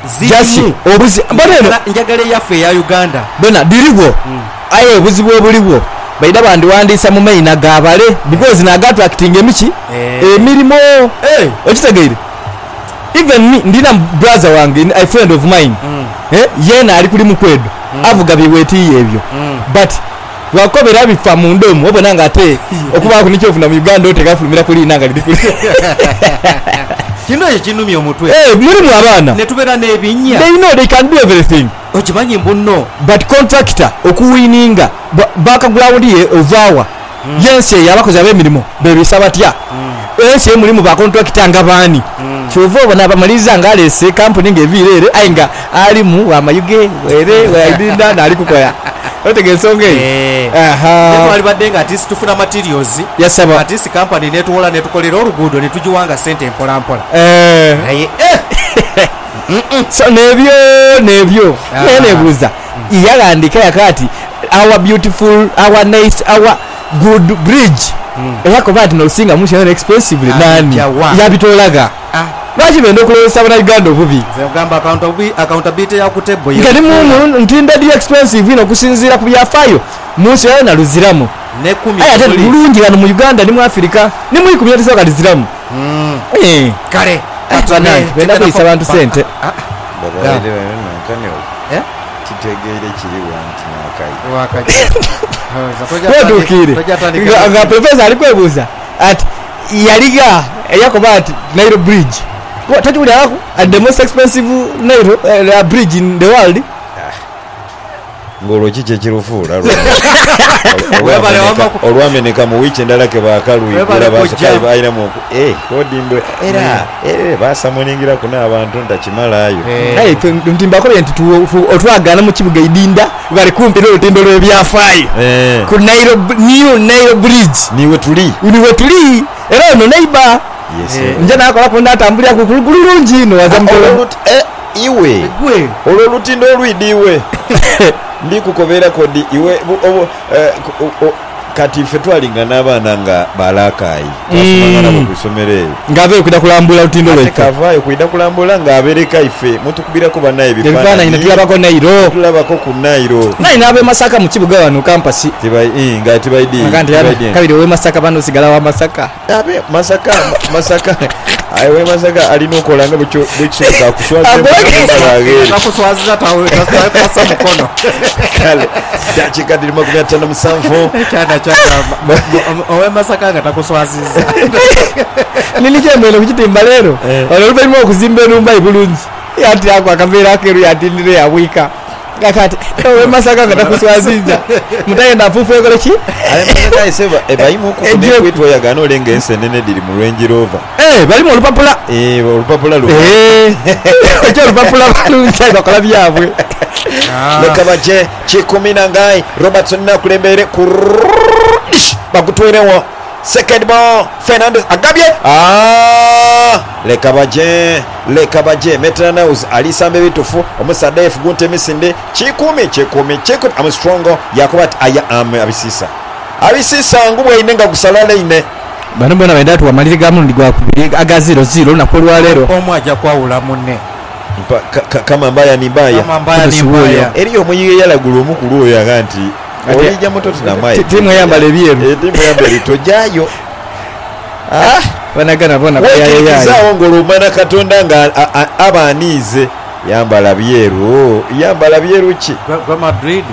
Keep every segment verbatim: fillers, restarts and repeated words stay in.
jasi obuzi mbona njagala yaffe ya Uganda bona dirigo mm. aye obuzibu obuliwo baida bandi wandisa mu maina gabale because na gatu acting emiki eh emirimo eh okitegeere even me ndina brother wange a friend of mine mm. eh yena ali kuli mukwedo mm. avuga biweti yebyo mm. but wakobera bifa mu ndomo obona ngate okuba ku nicho ofuna mu Uganda otegafulumira kuli nanga lidi kuli kino ekinumya omutwe eh muri mu abana ne tubera nebinya they know they can do everything okimanyi mbunno but contractor okuwininga background ye ovawa mm. yense yabakoze abemirimo bebisabatya mm. ense muri mu ba contractor ngabani mm. chovo bana bamaliza ngalese company ngevirere ainga ali mu amayuge were waidinda nali kukoya otegensonge eh aha neto ali badenga artist tufuna materials yasaba artist company netuwola netukolera oluguudo netujiwanga sente mpola mpola eh naye eh so nebyo nebyo nenebuza iyagandika yakati our beautiful our nice our good bridge eyako bati no singa musha expensively nani yabitolaga bachi bendo kulesa bana Uganda obubi zagamba accountability ya kutebo ye ngani mu ntinda di expensive ino kusinzira ku byafayo musha yana luziramu ne kumi aya tete bulungi bano mu Uganda ni mu Africa ni mu ikumi yatiso kaliziramu mm eh kare atwanani benda kuisa abantu sente baba ile nkane eh kitegere kiri wanti nakai wakai wadukire nga professor alikwebuza ati yaliga eyako bati Nairo bridge what tajuli yako at the most expensive Nairo uh, bridge in the world ngolo kiche kirufura olwameneka mu weekend alake bakaluyigura basakai aina mu eh kodimbe era eh basamoningira kuna abantu ndakimalayo hey ntimba ko yenti tu otwagana mu kibuga idinda bali kumpi no lutendo lwe byafayo ku Nairo new Nairo bridge niwe tuli niwe tuli era no neighbor yes nje nakola ko ndatambulira ku kululungi no wazamtolo eh iwe olo lutindo olwidiwe ndi kukobera kodi iwe kati fetwalinga n'abaana nga balakayi twasomanga nabo kusomere ngabe kuda kulambula lutindo lwe kavayo kuida kulambula ngabereka ife mutukubira ko banaye ebifana ina tulabako Nairo tulabako ku Nairo nayi nabe Masaka mu kibuga wano campus tibai eh ngati baidi baidi kabiri we Masaka bano sigala wa Masaka abe Masaka Masaka aiwe Masaka alino kolanga bucho bucho kuswaza bagere akuswaza tawe pasa mukono kale dakika ndiri makumi atano musanvu cyana cyana owe Masaka ngatakuswaziza nini kyemelo kuchitimba lero olwo barimo okuzimba numba ibulungi yati yako akavera akeru yati ndire yawika gakati owe Masaka ngatakuswaziza mutayenda fufu ekole ki ale Masaka iseba ebayimu ku kwetwa yagano olenge ensenene diri mu Range Rover eh bali mu olupapula eh olupapula lu eh ekyo olupapula balu cyaba kola byabwe leka baje kikumi nangai Robertson nakulembere ku bakutwerewo second ball Fernandez agabye ah leka baje leka baje Metranaus alisambe bitufu omusadef gunte misinde kikumi kikumi kikumi am strongo yakubat aya am abisisa abisisa ngubwe inenga kusalala ine bano bona baidatu wamalire gamu ndigwa kubiri aga zero zero na polwa lero omwaja kwaula munne kama mbaya ni mbaya kama mbaya ni mbaya eriyo muyiye yalagulu omukulu oyo aganti olija mototi na mai timu yambale byeru eh timu yambale tojayo ah banagana bona yayaye zawo ngolumana katonda nga abanize yambala byeru yambala byeru ki kwa Madrid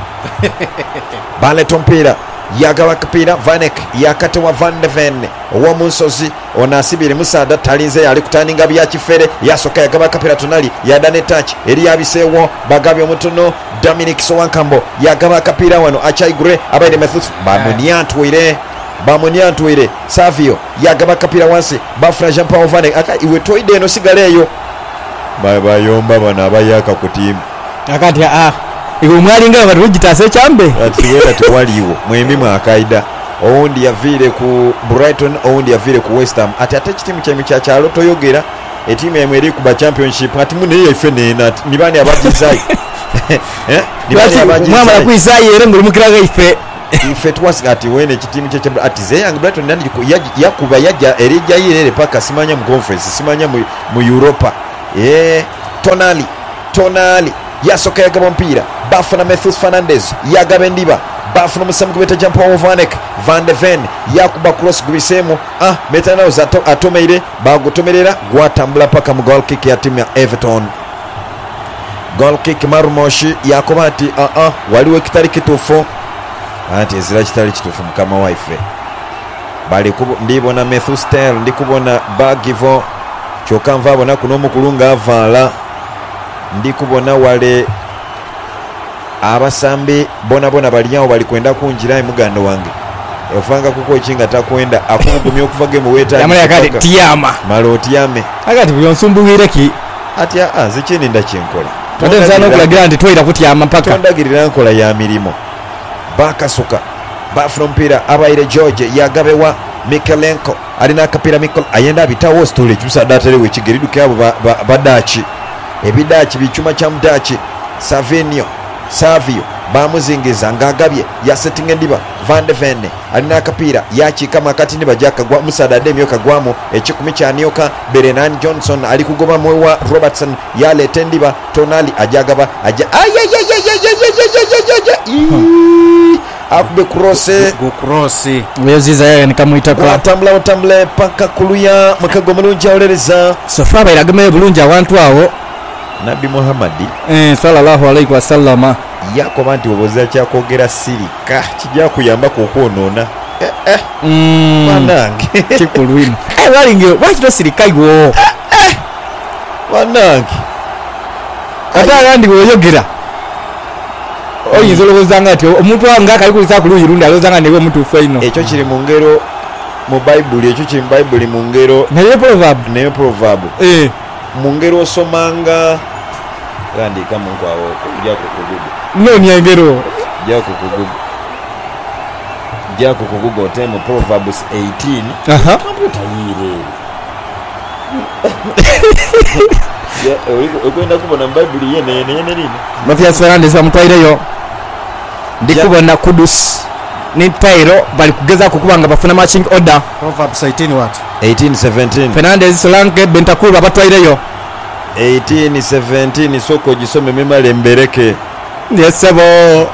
bale tompira yagaba kapira Vanek yakate wa Van de Ven wa Munsozi onasibire musada talinze yali kutaninga bya kifere yasoka yagaba kapira tunali yadane touch eri yabisewo bagabye mutuno Dominic Sowankambo yagaba kapira wano achaigure abaide Methus bamuniantwire bamuniantwire Savio yagaba kapira wansi bafra Jean Paul Vanek aka iwe toide no sigaleyo baba yomba bana bayaka ku team akati ah iwe mwalinga abantu gitase chambe ati wera twaliwo mwembi mwakaida oundi yavire ku Brighton oundi yavire ku West Ham ati ate kitimu kyemu kya kyalo toyogera etimu yemwe eri ku ba championship ati mune yefe nena nibani abajizayi eh nibani abajizayi mwama yakwizayi ere ngulu mukiraga ife ife twasi ati wene kitimu kye ati ze young Brighton nandi yakuba yajja erija yirere paka simanya mu conference simanya mu, mu Europa eh Tonali Tonali yasoka yagaba omupiira bafuna Matheus Fernandes yagaba endiba bafuna omusamu gubeta Jean-Paul Vanek Van de Ven yakuba cross gubiseemu ah Metanels ato, atomeire bagutomerera gwatambula paka mu goal kick ya timu ya Everton. Goal kick Marumoshi yakuba ati ah ah waliwo kitali kituufu ati ezira kitali kituufu mukama waife bali ndibona Matheus Tel ndikubona Bagivo kyokka nva abona kuno omukulunga avaala ndikubona wale abasambi bona bona baliawo bali kwenda kunjira emugando wange ofanga kuko ekinga takwenda akugumya okuva gemu weta yamala kati tiyama malo tiyame akati byonsumbuwire ki ati a zikini ndakyenkola tondenzana okulagira nti twira kutiyama mpaka tondagirira nkola ya mirimo bakasuka bafuna omupiira abaire George yagabewa Mikelenko alina akapira Mikol ayenda abitawo stole kyusa aterewe ekigeri duke abo badachi ebidachi bichuma kya mudachi Savinio Savio bamuzingiza ngagabye yasetinga ndiba Van de Ven alina akapira yakika makati ne bajaka gwa Musada Demio kagwamo ekikumi kya Nyoka Berenan Johnson ali kugoba mwewa Robertson yaleta ndiba Tonali ajagaba aja akube kurose go cross weziza yaya nikamuita kwa tambula tambule paka kuluya mukago mulungi awolereza sofa bayiragame bulungi abantu awo Nabi Muhammadi eh sallallahu alaihi wasallama yakoba nti oboza kyakogera sirika kijja kuyamba kokwonoona eh eh mm wanange kikulwino eh walinge wakito sirika iwo eh wanange ata yandi oyogera oyinza olowooza nga ati omuntu anga akali kulisa ku luuyi lundi alowooza nga newe omutuufu eno ekyo kiri mu ngero mu bayibuli ekyo kiri mu bayibuli mu ngero naye proverb naye proverb eh mu ngero osomanga gandika muntu awo kujja kukugugu noonya engero jja kukugugu jja kukugugu ote mu Proverbs eighteen aha tayire ya okwenda kubona mu bayibuli yene yene yene nini Matthias Fernandes bamutwaireyo ndikubona Kudus ni Tairo bali kugeza kukubanga bafuna matching order Proverbs eighteen what eighteen seventeen Fernandes Solanke Bentancur abatwaireyo eighteen seventeen soko gisome memale mbereke yesebo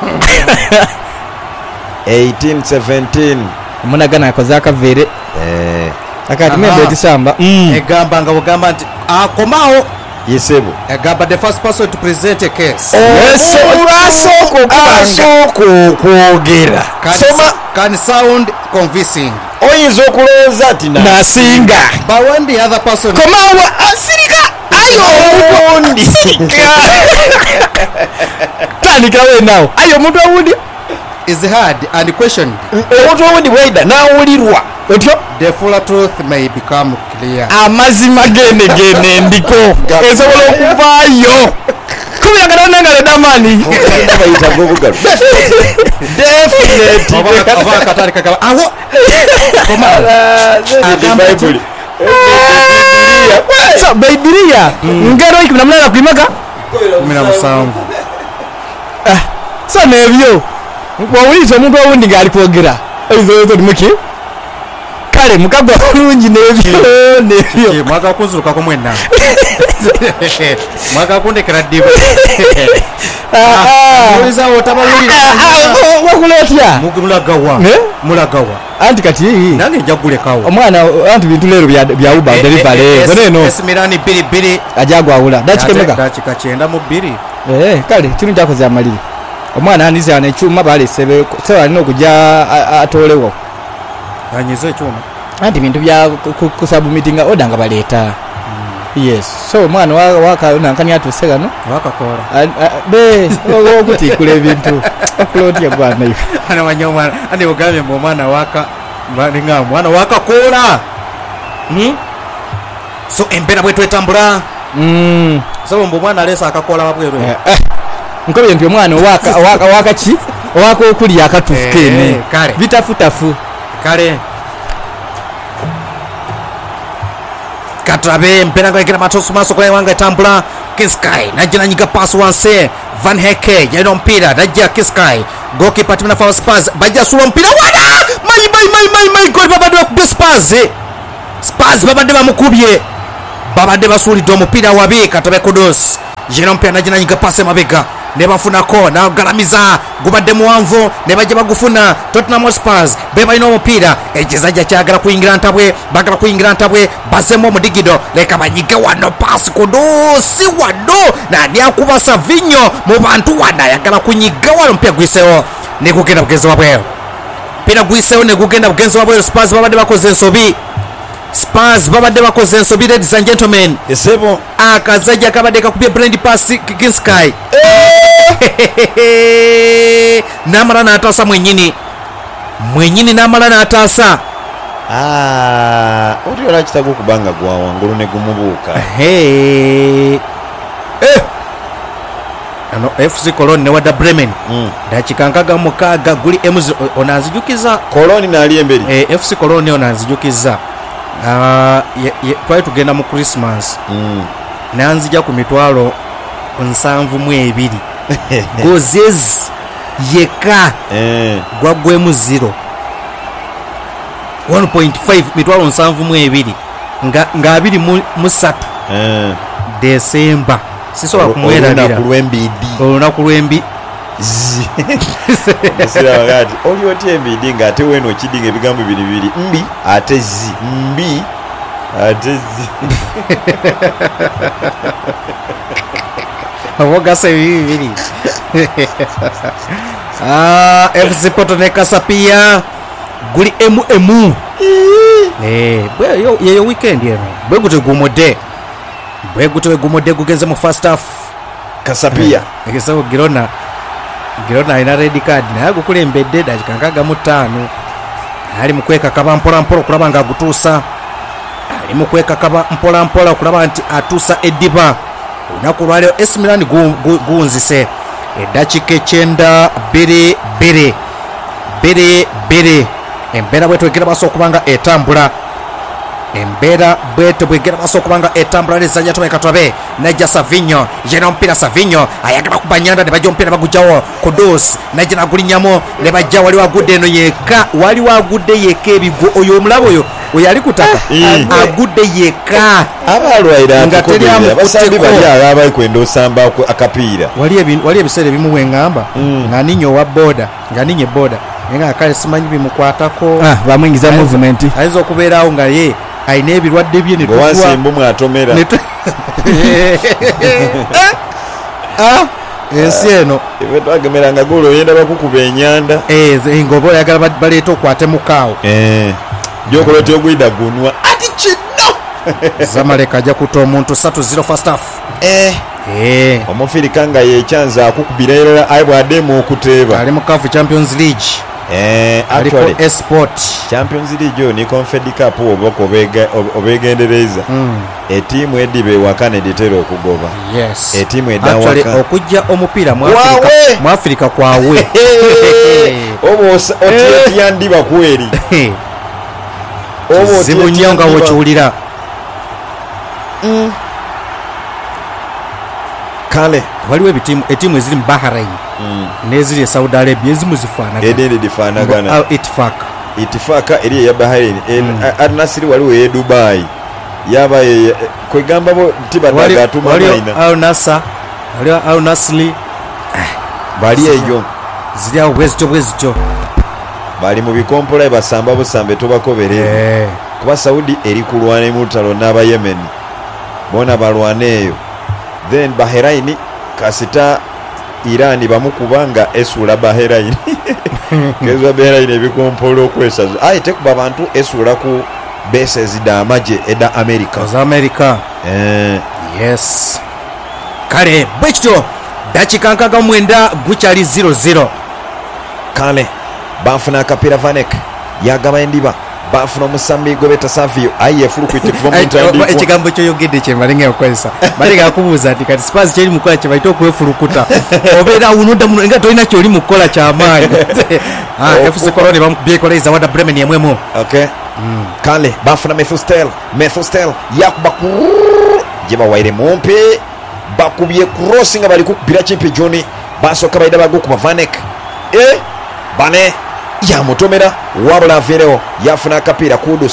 eighteen seventeen munagana yakoze akavere eh akati mbe ekisamba egamba nga bugamba nti akomawo yesebo egamba the first person to present a case olwasooka asoko kwogera soma can sound convincing oyinza okulowooza ati nasinga but when the other person komawo asirika ayo omuntu tandika wenaawo ayo omuntu owundi is heard and questioned omuntu owundi bwaida nawulirwa otyo the full truth may become clear amazima gene gene ndiko esobola okuvaayo kubiragana nengalo damani bayita gobugalu oba akatali kagaba awo bayibuli baibilia ngero ikumi na munana kuimaga kumi na musanvu so nebyo wawuliza omuntu owundi ngaali kwogera ebizozo ndimuki kale mukagwa bulungi nebyo nebyo mwaka kunzulukako mwenna mwaka kundekera ddiba mulizawo otabalulira wakuletya mulagawa mulagawa anti kati nange njagulekawo omwana anti bintu leero bya uba delivery boneno esimirani bbiri bbiri ajagwawula dakikemeka dakika kyenda mu bbiri kale kino kyakoze amaliri omwana anizana ekyuma balesebe sewa alina okujja atolewo anyiza ekyuma anti bintu bya kusabumitinga oda nga baleeta yes so omwana wakanankani atuse gano wakakola be okutikula ebintu okulotya gwana ana wanya omwana andi ogambye mbu omwana waka nga omwana wakakola so embeera bwe twetambula so mbu omwana aleesa akakola wabweru nkobye nti omwana owakaki owaka okulya akatufu kene bitafutafu kale katurabe mpera ngakira matosu maso kwa wanga tambula Kiskai najina nyiga pass wanse Van Heke yano mpira najia Kiskai goalkeeper timna fa Spurs baja suwa mpira wana mai mai mai mai mai goal babado ku Spurs Spurs babade bamukubye babadde basuulidde omupiira wabi Katobe Kudus yina omupiira naginanyiga pasi emabega ne bafunako nagalamiza gubadde muwanvu ne bajja bagufuna Tottenham Hotspur be balina omupiira ekizajja kyagala kuyingira ntabwe bagala kuyingira ntabwe bazemu omudigido leka banyige wano pasi Kudusi wano nani akuba Savinho mu bantu wana ayagala kunyiga wano omupiira gwiseewo ne gugenda bugenzi wabweru omupiira gwiseewo ne gugenda bugenzi wabweru Spurs babadde bakoze ensobi Spurs babadde bakoze ensobi ladies and gentlemen esebo akazajja kabadde kakubye Brand Pass Kinsky namala n'ataasa mwenyini mwenyini namala n'ataasa oli ola kitago kubanga gwa wangulu ne gumubuuka ano F C Cologne ne wadda Bremen dakika nkaga mukaaga guli emuzi onanzijukiza Cologne naali emberi F C Cologne onanzijukiza twali tugenda mu Christmas nanzija ku mitwalo nsanvu mu ebiri gozezi yeka gwagwemu zero one point five mitwalo nsanvu mu ebiri nga abiri mu ssatu Desemba sisobola kumwerabira olunaku lw'embi sirabagati oli oti embidi ng'ate weno kidi ng'ebigambo bibiri bibiri mbi ate zi mbi ate zi obogase bibiri F C Porto ne Kasapia guli emu emu yeyo weekend eno bwe gute gumode bwe gute gumode gugenze mu first half Kasapia egesawo Girona Girona alina red card naye gukulembedde dakika nkaga mu ttaano ali mu kwekakaba mpola mpola okulaba nga agutuusa ali mu kwekakaba mpola mpola okulaba nti atuusa eddiba olunaku lwaliro A C Milan guwunzise eddakiika ekyenda bbiri bbiri bbiri bbiri embeera bwetu egera basa okuba nga etambula embeera bwetu bwegera basa okuba nga etambula lezajja tomekatwabe najja Savinho yena omupiira Savinho ayagala kubanyanda ne bajja omupiira bagujjawo Kudus najja nagulinyamu ne bajja waliwo agudde eno yeka waliwo agudde yeka ebigo oyo omulabo oyo oyo ali kutaka agudde yeka abalwaire nga teri abasambi bali ababayi kwenda osamba akapiira wali ebiseera ebimu bwengamba nga ninye owa boda nga ninye boda nga kale simanyi bimukwatako bamwingiza movement ayinza okubeerawo nga ye ayina ebirwadde bye newasimbu mwatomera ensi eno twagemeranga golo oyenda bakukuba enyanda ngaoba oyagala baleeta okwate mukaawo gyokola oti ogwida gunwa ati kino Zamalek ajja kuta omuntu satu zero first half omufirika nga yekyanza akukubira era ayi bwademu okuteeba ali mu C A F Champions League actually esport Champions League yo ni Confed Cup oboko obegendereza etimu edibe wakane ditero okugoba yes etimu edawaka actually okujja omupiira mu Africa mu Africa kwawe obo oti yandiba kweri obo zibunyonga wochulira kale waliwo ebitimu etimu eziri mu Bahrain neziri e Saudi Arabia ezimu zifaanagana edende difaanagana Ittifaq Ittifaq eri ya Bahrain Al Nassr waliwo e Dubai yaba kwegamba bo tibadaga atuma maina Al Nassr waliwo Al Nassr bali eyo ziri awo bwezityo bwezityo bali mu bikompola basamba busambe tubakobere kuba Saudi eri kulwana mutalo n'aba Yemen bona balwana eyo then Bahrain kasita Iran bamukubanga esula Bahrain kezwa Bahrain ebikompolo okwesaza ayi tekuba abantu esula ku bases da maje eda America za America eh yes kale bwekyo dakika nkaga mwenda gukyali zero zero kale bafuna kapira Vanek yagaba endiba bafuna omusambi gwe beta Savio aye fulu kwite kuva mu ntandi ekigambo kyo yogedde kye malinga okwesa malinga akubuza ati kati Spurs kyali mukola kye baito kwefulukuta obera unoda muno nga tolina kyo oli mukola kya maanyi ah F C Cologne bamubyekoleza wada Bremen yemwemo okay kale bafuna Methustel Methustel yakuba jeba waire mompe bakubye crossing abali kukubira chimpe Johnny basoka baida bagukuba Vanek eh bane ya mutomera wabula afirewo yafuna kapira Kudus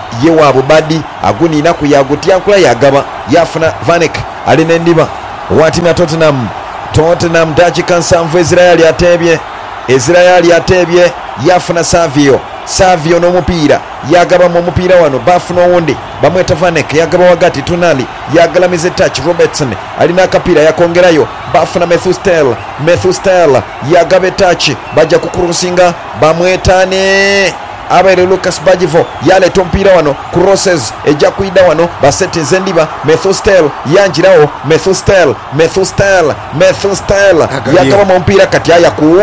ye waabwe badi aguniina ku yagutyankula yagaba yafuna Vanek alina endiba owa tiimu ya Tottenham. Tottenham dakika nsanvu Israel ateebye Israel ateebye yafuna Savio Savio n'omupiira yagabamu omupiira wano bafuna owundi bamweta Vanek yagaba wagati Tonali yagalamiza touch Robertson alina akapiira yakongerayo bafuna Methustel Methustel yagaba touch bajja kukurusinga bamwetane abaire Lucas Bajivo yaleeta omupiira wano crosses ejja kuyida wano basetinze endiba Methustel yanjirawo Methustel Methustel Methustel yagabamu omupiira kati ayaku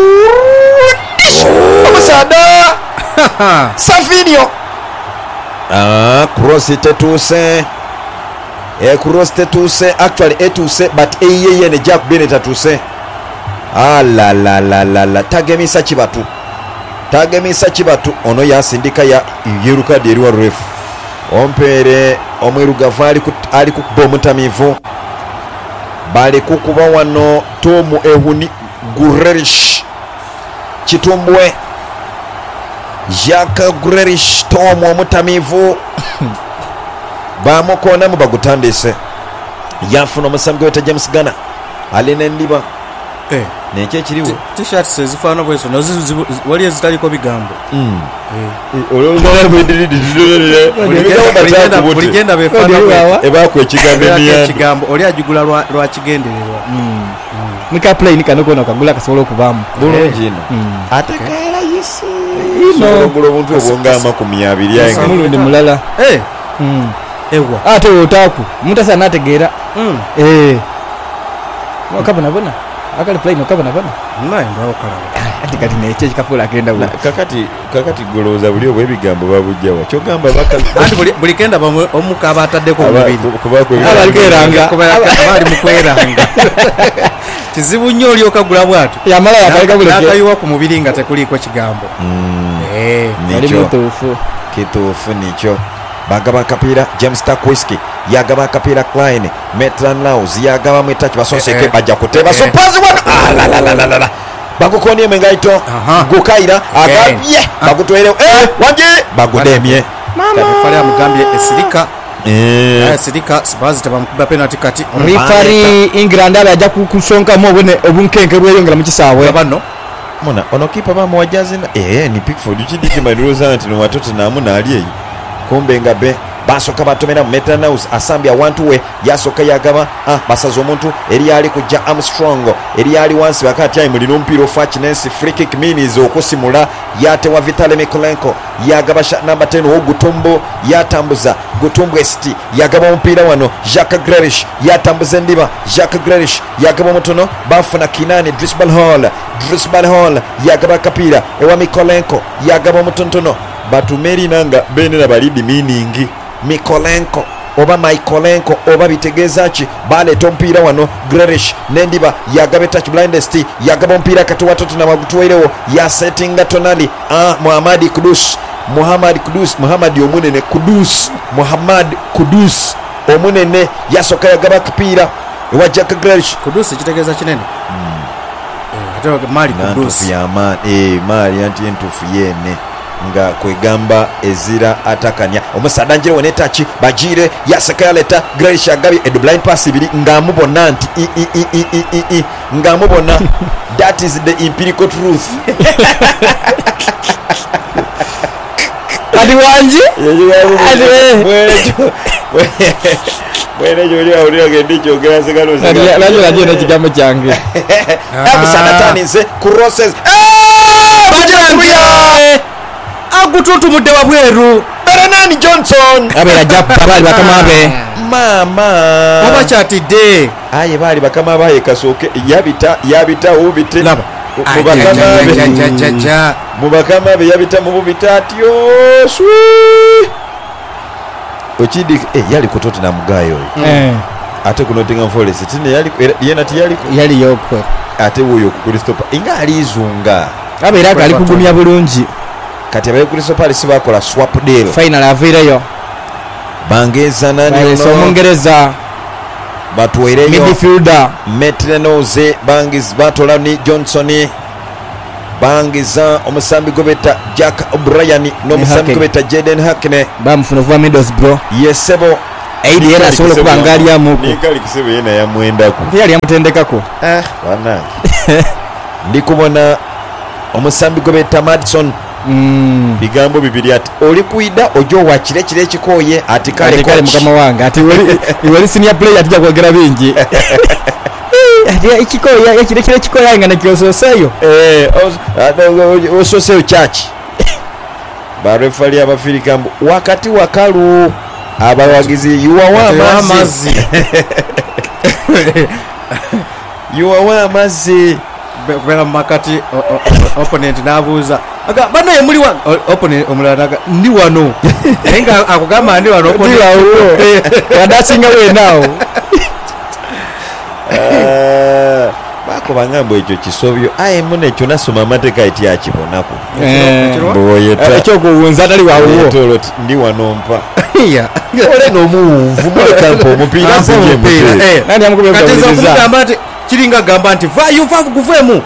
omusada Safinio ah cross tetuuse e cross tetuuse actually etuuse but eyeye ne Jack Bennett atuse ala la la la la tagemisa kibatu tagemisa kibatu ono yasindika ya yeruka deriwa ref ompere omwerugavu ali ku ali ku bomutamivu bali kukuba wano Tomu Ehuni Gurerish kitumbwe Jaka Gurerish Tomu omutamivu bamukona mu bagutandise yafuna omusambwe weta James Gana alina endiba eh nekye kiriwo t-shirt sezifana bweso nazo wali ezitaliko bigambo mm oligenda befana ebako ekigambo emiya ekigambo oli ajugula lwa kigendererwa mika play nikano kona kagula kasobola okubamu bulungi ino atakala yisi ino bulo buntu obonga amakumi abiri yange mulundi mulala eh ewa ate otaku mutasa nategeera eh wakabona bona akali play no kabona bona naye ndawo kala ati kati neche kikafula agenda bwe kakati kakati goloza buli obwe bigambo babujjawa kyogamba bakali andi buli buli kenda bamwe omuka abataddeko mubiri kubako abalkeranga abali mukweranga kizibu nnyo oli okagula bwatu yamala yakaleka buli akayiwa ku mubiri nga tekuliko kigambo eh nicho kituufu kituufu nicho bagaba kapira James Takwiski yagaba akapira Klein Maitland Niles yagaba mwetaki basoseke bajja kuteba sopazi wana la la la la bakukonie mengaito gukaira agabye bakutwere eh wanje bagudemye mama fali amugambye esirika eh esirika sibazi tabamukuba penalty kati referee England abajja kusonka mu obune obunkenke bweyongera mu kisaawe bano mona ono kipa bamu wajazina eh ni Pickford chidiki maduroza anti no watoto namu na aliye kumbe ngabe basoka batomera Maitland Niles asambya wantu we yasoka yagaba ah basazo omuntu eri ali kujja Armstrong eri ali wansi wakati ayi mulino mpiro Fachinensi free kick minis okusimula yate wa Vitali Mikolenko yagaba shot number ten wo Gutumbo yatambuza Gutumbo st yagaba mpira wano Jacques Grealish yatambuza ndiba Jacques Grealish yagaba mutono bafuna Kinani Drisbal Hall Drisbal Hall yagaba kapira ewa Mikolenko yagaba mutontono batumeri nanga benera balidi meaning Mikolenko oba Mikolenko oba bitegeeza ki baleeta omupiira wano Grealish nendiba yagaba touch blindest yagaba omupiira kati wa Tottenham agutwairewo yasetinga Tonali ah Muhammad Kudus Muhammad Kudus Muhammad omunene Kudus Muhammad Kudus omunene yasoka yagaba kapiira ewa Jack Grealish Kudus kitegeeza kinene eh ate mali Kudus yaman eh mali anti entufu yene nga kwegamba ezira atakanya omusada njire wone tachi bajire yasaka yaleta Grealish agabi ed blind pass ibiri ngamubona nti i i i i i i ngamubona that is the empirical truth adi wanji adi Bwene joli awulira gende kyogera segalo segalo lajo lajo ne kigambo kyange abusana taninze crosses eh bajira agututu mudde wabweru Bernard Johnson abera japa bali bakama be mama oba kyatidde aye bali bakama baye kasoke yabita yabita ubite laba mubakama be yabita mu bubitatiyo swi ochidi eh yali kutote na mugayo eh ate kuno tinga Forest tine yali yena ti yali yali yokwe ate uyo ku Crystal inga alizunga abera ali kugumya bulungi kati abaye Crystal Palace bakola swap deal final avireyo bangeza nani ono so mungereza batwereyo midfielder Maitland Niles bangiz batola ni Johnson bangiza omusambi gobeta Jack O'Brien n'omusambi gobeta Jaden Hackney bamufuna okuva Middlesbrough yesebo aidi yena asobola okuba ngaali amuko nikali kisebo yena yamwendako yali amutendekako ah wanange ndi kubona omusambi gobeta Madison mm bigambo bibiri ati oli kuida ojo wa kire kire kikoye ati kale kale mukama wange ati wali wali senior player atija kwogera bingi ati ikikoya yakire kire kikoya ngana kiyososeyo eh ososeyo church barefali abafirikambu wakati wakalu abawagizi yuwa amazi yuwa amazi bela makati opponent nabuza aga bano ye muli wa opponent omulana ndi wano enga akugamba ndi wano opponent wadasinga we nawo eh bako bangambo ekyo kisobyo aye mune ekyo nasoma amateka eti akibonako boye ekyo kuwunza tali wawo tolot ndi wano mpa ya ole no move mule kampo mupira singe mupira nani amukubeza kugamba ati kiringa gamba nti va you have kuvemu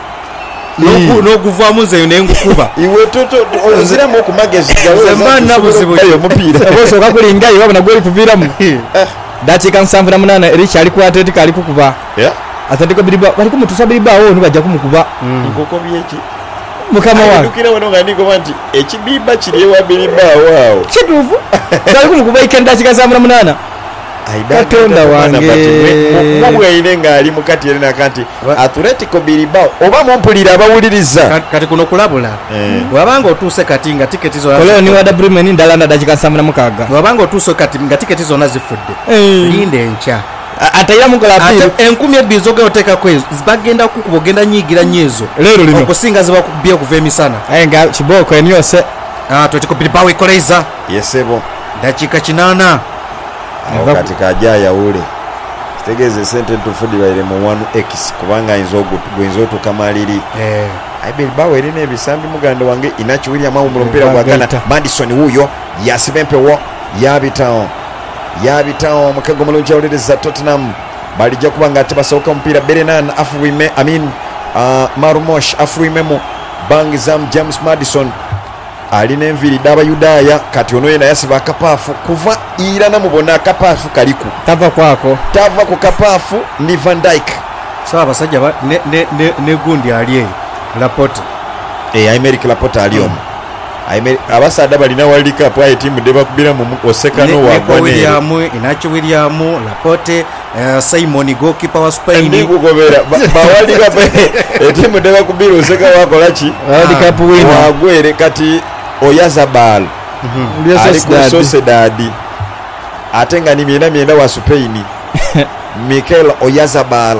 no no kuvamu ze nengukuba iwe toto ozira mu kumagezi gawe zembana buzibu yo mupira boso kakulinga iwe bana goli kuviramu dakika nsanvu na munana ericha ali ku Atletico ali kukuba yeah Atletico Bilbao bali kumutusa Bilbao ni bajja kumukuba ngoko byeki mukama wange dukira wano ngani ko banti ekibiba kiri wa Bilbao wao kituvu bali kumukuba ikenda dakika nsanvu na munana katonda wange mubwe ine ngali mukati era nakati Atletico Bilbao oba mumpulira abawuliriza kati kuno kulabula wabanga otuse kati nga tiketi zo leo ni wada Bremen ndalanda dakika nsanvu na mukaga wabanga otuse kati nga tiketi zo nazifudde linde encha atayira mukola apiri enkumi ebbiri zoge oteka kwezo zibagenda kukubogenda nyigira nyezo lero lino okusinga ziba kubye kuva emisana aye nga kiboko eniyose Atletico Bilbao ikoleza yesebo dakika kinana kati kajaya ule stegeze sente tufudi baire mu one x kubanga inzogo gwenzo tukamaliri eh ai Bilbao erine ebisambi muganda wange inachi William Awumbro mpira gwa Ghana Madison huyo yasibempewo yabitawo yabitawo mukago mulungi awuliriza Tottenham balijja kubanga ati basohoka mpira Berenan afuwime amin uh, Marumosh afuwimemu Bangizam James Madison alina enviri daba Yudaya kati ono yena yasiba kapafu kuva ira na mubona kapafu kaliku tava kwako tava ku kapafu ni Van Dijk sawa basajja ne ne ne, ne gundi aliye Laporte eh Aymeric Laporte aliyomo Aymeric abasada balina World Cup aye timu deba kubira mu osekano wa Gone William Inacho William Laporte uh, Simon goalkeeper wa Spain ndi kugobera ba, ba World Cup e timu deba kubira oseka wako lachi World Cup winner wagwere kati Oyazabal mhm ali ku Sociedad atenga ni mienda mienda wa Spain Mikel Oyazabal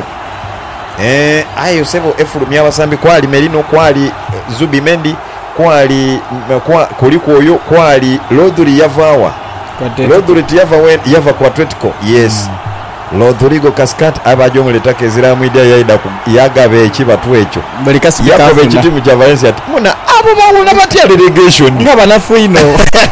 eh ayo sebo efulumya abasambi kwali Merino kwali Zubimendi kwali kwa kuliko oyo kwali Rodri yavawa Rodri yava wen yava kwa Atletico yes mm. Rodrigo Cascat abajo muletake zira media yaida yagabe ekibatu echo bali kasi yakobe ekitimu kya Valencia ati muna abo bawula batya relegation ngaba nafu ino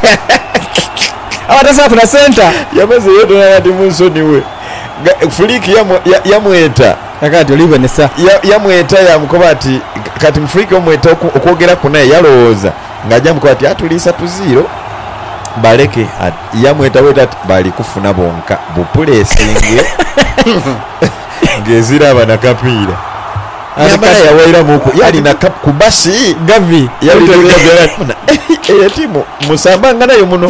abatasa kuna center yamaze yedo yati munsoni we Fliki yamweta akati olive nesa yamweta yamukobati kati mfriki omweta okwogera kunaye yalowooza ngajja mukobati atulisa tuziro baleke yamweta weta bali kufuna bonka bupulesinge ngeziraba nakapiira yamala yawaira muku yali na kubasi gavi yali tegera eyo timu musamba nganayo muno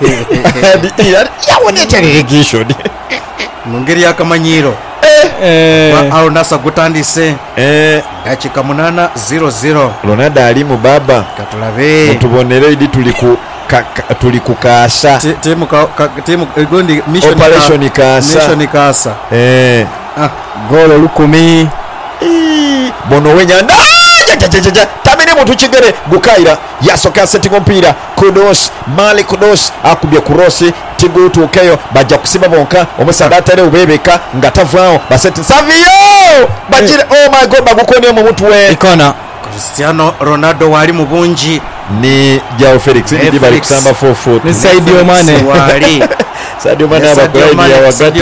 yawoneta relegation mungeri yakamanyiro eh Al Nassr gutandise eh dakika munana zero zero Ronaldo ali mu baba katulabe mutubonere idi tuliku tuliku kaasa timu timu gondi mission operation kaasa mission kaasa eh ah golo lukumi bono wenyanda tamene mutu kigere gukaira yasoka setting mpira Kudos Mali Kudos akubye kurosi tigutu keyo bajja kusiba bonka omusada tare ubebeka ngatavao baseti Savio bajire oh my god bagukone mu mutwe ikona Cristiano Ronaldo wali mu bunji ni Joao Felix ndi bali kusamba four foot ni Sadio Mane wali Sadio Mane abakola ya wakati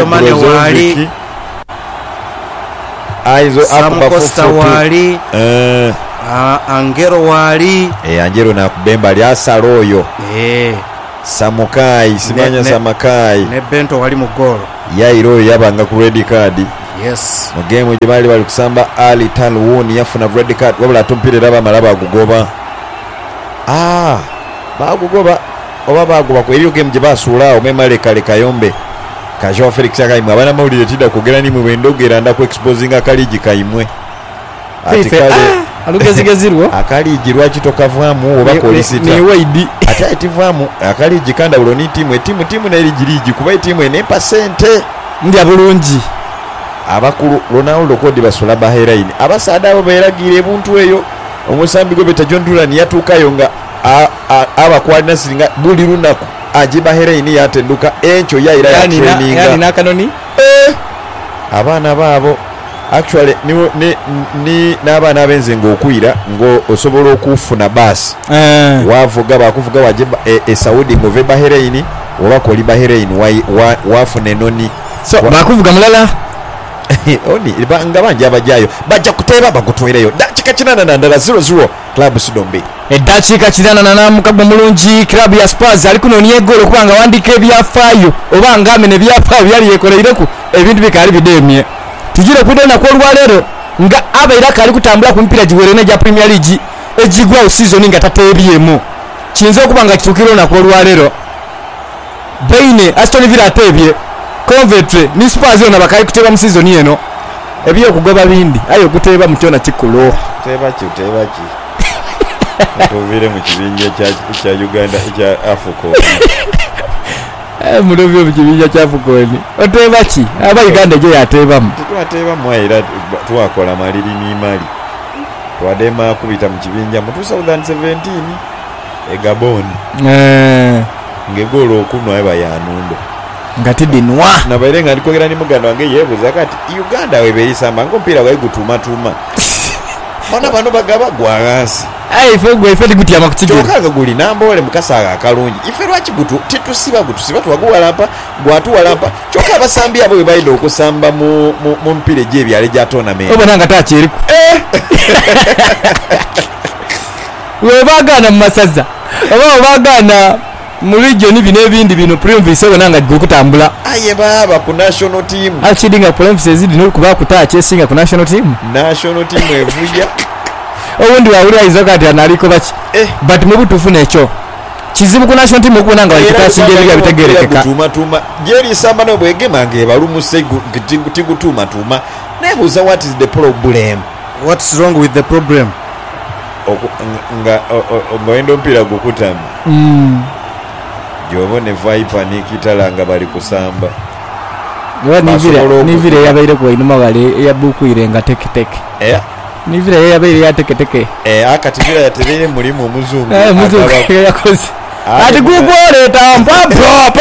wali aizo hapo Costa wali eh Angelo wali e Angelo nakubemba lyasala oyo eh Samukai simanya Samakai ne Bento wali mu goal yairo oyo yabanga ku red card. Yes mu game gye bali bali kusamba Ali Talwon yafuna red card wabula tumpirira bamala bagugoba ah bagugoba oba baguba ku eriyo game gye basuulaawo memale kale kayombe Kajo Felix akaimwe abana mawulire tida kugera ni mu bendogera nda ku exposing akaligi kaimwe ati kale alugezigezirwo akaligi lwaki tokavaamu oba polisita ne waidi ate ativamu akaligi kanda bulo ni timu timu timu na erigirigi kuba timu ene percent ndi abulungi abakulu Ronaldo kodi basula baheraini abasada abo beeragire buntu eyo omusambi gwe beta John Duran yatuukayo nga abakwalina siringa buli lunaku ajiba heraini yatenduka encho yaira ya training yani nakanoni eh abaana baabo actually ni ni, ni n'abaana abenze ng'okwira ngo osobola okufuna basi eh wavuga bakuvuga wajiba e, e Saudi ngove baheraini oba koli baheraini wa, wafuna enoni so wa, bakuvuga mulala oni banga banja abajayo bajja kuteba bagutwereyo dakika kinana na ndala zero zero club Sidombe edakika kinana na namukabwa mulungi club ya Spurs ali kuno niye golo kubanga wandike byafaayo oba ngamene byafaayo yali yekoleireku ebintu bikali bidemye tujire kudena ko lwalero nga abaira kali kutambula ku mpira giwerene ja Premier League ejigwa season nga tatebyemo kinzo kubanga kitukiro na ko lwalero Baine Aston Villa atebye Coventry ni Spurs yona bakali kuteba mu season yeno ebiyo kugoba bindi ayo kuteba mutona kikulo kuteba ki kuteba ki tuvire mu kibinja kya kya Uganda kya Africa eh mulobyo mu kibinja kya Africa ni oteba ki aba Uganda je yateba mu twateba mu era twakola maliri ni mali twadema kubita mu kibinja mu two thousand seventeen e Gabon eh ngegolo okunwa eba ya Nundo ngati dinwa na bayirenga ndikogera ni muganda wange yebuza kati Uganda weberisamba ngo mpira wayi gutuma tuma bona bano bagaba gwansi ai fegwe ife tikuti amakutijira chokaga guli nambole mukasaga akalungi ife lwachi gutu titusiba gutu siba twaguwalampa gwatu walampa choka basambi abo bebayida okusamba mu mu mpire je byale ja tournament obona nga tachiriku eh webagana masaza aba bagana mu region bino ebindi bino province obona gukutambula aye baba ku national team achidinga province zidi no kuba kutache singa ku national team national team evuya obundi wawuli aizoka ati analiko bachi eh but mubutufu necho kizibu ku national team okubona nga walikitasinga ebya bitegerekeka tuma tuma jeri samba no bwegema nge balumuse gitingu tingu tuma tuma nebuza what is the problem what's wrong with the problem nga ngoendo mpira gukutama mm jobone Viper nikitalanga bali kusamba wa nivire nivire yabaire ko inuma bale ya buku irenga teke teke eh nivire yabaire ya teke teke eh akativira yaterere muri mu muzungu eh muzungu yakoze ati gugore tampa pop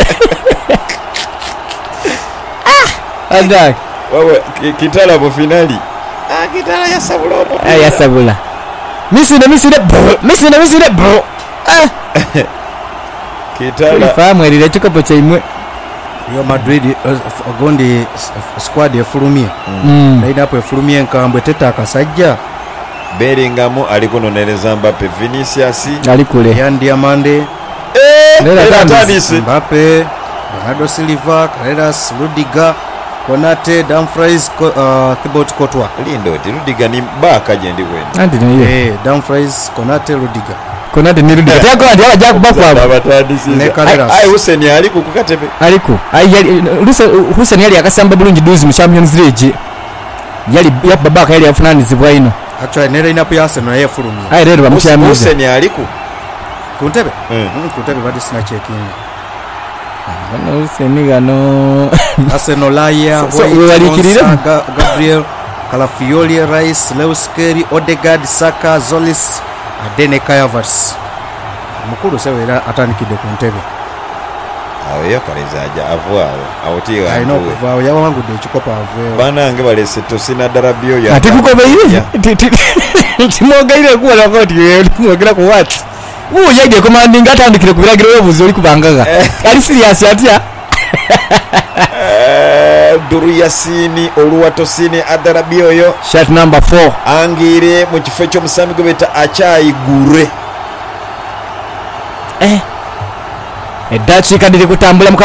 ah anda wewe kitala bo finali ah kitala ya sabula ah ya sabula misine misine misine misine bro ah kitala famu ile chikopo cha imwe Real Madrid ogondi uh, squad efulumye mm. Laina hapo efulumye nkambwe teta akasajja Bellingham aliko nonereza Mbappe Vinicius alikule Yandi Amande eh Tadis Mbappe Bernardo Silva Carreras Rudiger Konate Dumfries uh, Thibaut Courtois Lindo Rudiger ni baka je ndi kwenda andi ni eh Dumfries Konate Rudiger Konate ni Rudiger tako andi ala jack bakwa abatadisi ai Hussein aliko kukatebe aliko ai Hussein yali akasamba bulungi duzi mu Champions League yali ya babaka yali afunanizibwa ino actually nere inapo ya Arsenal yefulumye ai rero bamushamiza Hussein aliko kuntebe mm. mm, kuntebe badi sina checking bano Hussein gano Arsenal laya so walikirira Gabriel Calafiori Rice Lewis Kelly Odegaard Saka Zolis Adene Kayavas mukuru sewera atanikide kuntebe ayo yakalezaja avwao awotira I know vao yawa wangu de chikopa avwe bana nge balese tosina darabio ya ati kuko beire timogaire kuwa na koti timogira ku what uwo yage commanding atandikire kubiragira webuzo uri kubangaga ari serious atya Elduru Yasini Oluwatosini Adarabi oyo shirt number four angire mu kifo ky'omusambi gwe beta akyayigure eh eddakiika liri kutambula mu